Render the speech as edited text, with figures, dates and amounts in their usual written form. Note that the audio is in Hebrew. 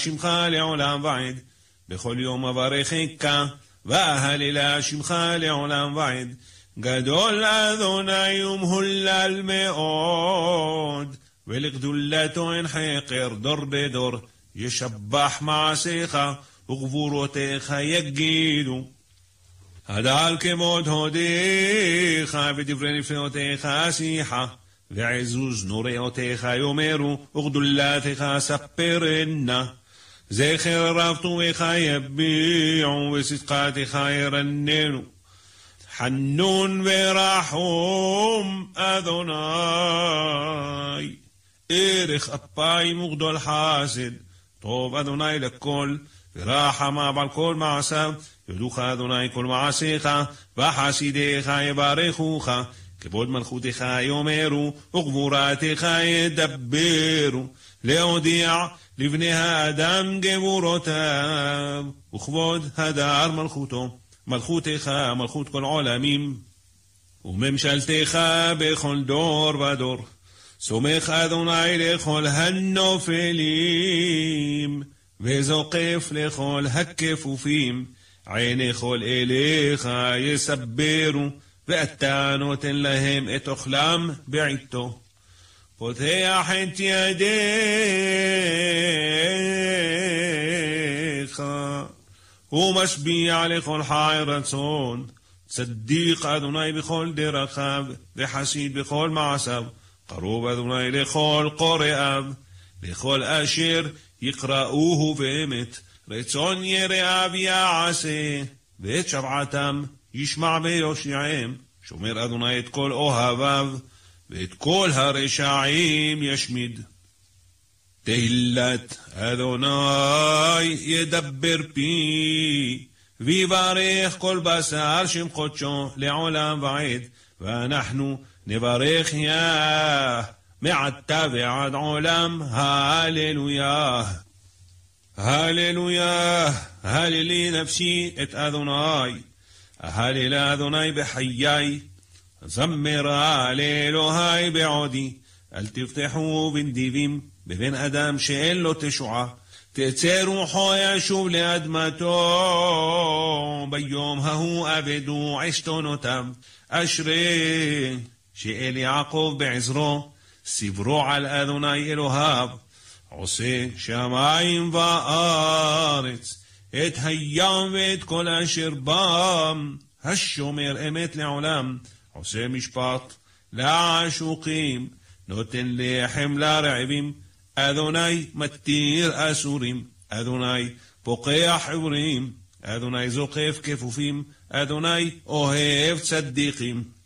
שמך לעולם ועד, בכל יום אברכך, וההלל שמך לעולם ועד. גדול אדוני ומהולל מאוד, ולגדולתו אין חקר דור בדור. ישבח מעשיך וגבורותיך יגידו. הדל כמוד הודיך ודברי נפלאותיך עשיחה, ועזוז נוראותיך יאמרו וגדולתך ספרנה. זכר רב טובך יביעו וצדקתך ירננו. חנון ורחום אדוני, ערך אפיים וגדול חסד. טוב אדוני לכל ורחמיו על כל מעשיו. יודוך אדוני כל מעשיך, וחסידיך יברכוך. כבוד מלכותך יאמרו וגבורתך ידברו. להודיע לבני האדם גבורותיו, וכבוד הדר מלכותו. מלכותך מלכות כל עולמים, וממשלתך בכל דור ודור. סומך אדוני לכל הנופלים, וזוקף לכל הכפופים. עיני כל אליך יסברו, ואתה נותן להם את אוכלם בעיתו. פותח את ידיך, ומשביע לכל חי רצון. צדיק אדוני בכל דרכיו, וחסיד בכל מעשיו. קרוב אדוני לכל קוראיו, לכל אשר יקראוהו באמת. רצון יראיו יעשה, ואת שבעתם ישמע ויושיעם. שומר אדוני את כל אוהביו, ואת כל הרשעים ישמיד. תהילת אדוני ידבר פי, ויברך כל בשר שם קודשו לעולם ועד. ואנחנו נברך יה מעתה ועד עולם. הללויה הללויה. הללי נפשי את אדוני, הללה אדוני בחיי. זמרה לאלוהי בעודי. אל תפתחו בנדיבים בבן אדם שאין לו תשועה. תצא רוחו ישוב לאדמתו, ביום ההוא אבדו עשתונותיו. אשרי שאל יעקב בעזרו, סברו על אדוני אלוהיו. עושה שמים וארץ, את הים ואת כל אשר בם. השומר אמת לעולם, עושה משפט לעשוקים, נותן לחם לרעבים. אדוני מתיר אסורים, אדוני פוקח עיוורים. אדוני זוקף כפופים, אדוני אוהב צדיקים.